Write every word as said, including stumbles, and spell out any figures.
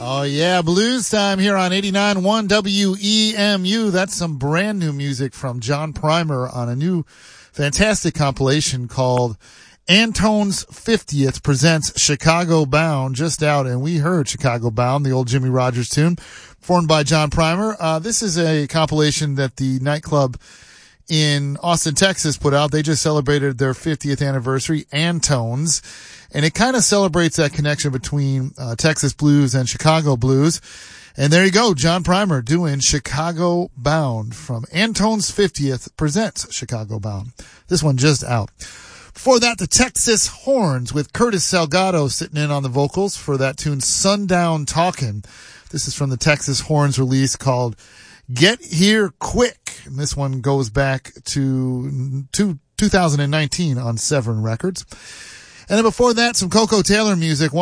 Oh, yeah, blues time here on eighty-nine point one W E M U. That's some brand new music from John Primer on a new fantastic compilation called Antone's fiftieth presents Chicago Bound, just out, and we heard Chicago Bound, the old Jimmy Rogers tune, performed by John Primer. Uh, this is a compilation that the nightclub in Austin, Texas put out. They just celebrated their fiftieth anniversary, Antone's, and it kind of celebrates that connection between uh, Texas blues and Chicago blues. And there you go, John Primer doing Chicago Bound from Antone's fiftieth presents Chicago Bound. This one just out. Before that, the Texas Horns with Curtis Salgado sitting in on the vocals for that tune Sundown Talkin'. This is from the Texas Horns release called Get Here Quick. And this one goes back to, to two thousand nineteen on Severn Records. And then before that, some Coco Taylor music.